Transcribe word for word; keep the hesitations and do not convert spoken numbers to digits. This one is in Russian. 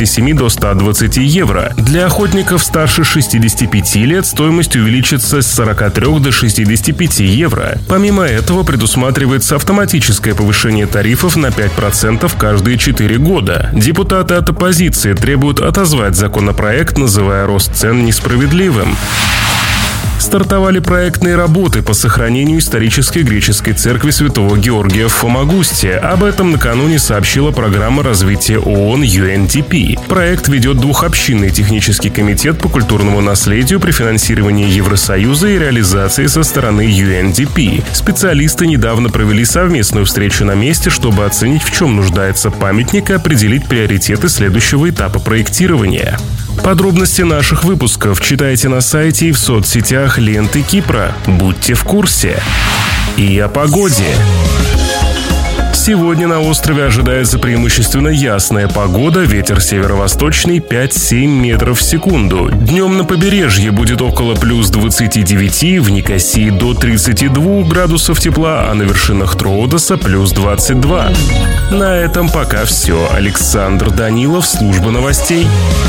шестидесяти семи до ста двадцати евро. Для охотников старше шестидесяти пяти лет стоимость увеличится с сорока трёх до шестидесяти пяти евро. Помимо этого предусматривается автоматическое повышение тарифов на пять процентов каждые четыре года. Депутаты от оппозиции требуют отозвать законопроект, называя рост цен несправедливым. Стартовали проектные работы по сохранению исторической греческой церкви Святого Георгия в Фомагусте. Об этом накануне сообщила программа развития ООН ю эн ди пи. Проект ведет двухобщинный технический комитет по культурному наследию при финансировании Евросоюза и реализации со стороны ю эн ди пи. Специалисты недавно провели совместную встречу на месте, чтобы оценить, в чем нуждается памятник и определить приоритеты следующего этапа проектирования. Подробности наших выпусков читайте на сайте и в соцсетях ленты Кипра. Будьте в курсе. И о погоде. Сегодня на острове ожидается преимущественно ясная погода, ветер северо-восточный пять-семь метров в секунду. Днем на побережье будет около плюс двадцати девяти, в Никосии до тридцати двух градусов тепла, а на вершинах Троодоса плюс двадцать два. На этом пока все. Александр Данилов, служба новостей.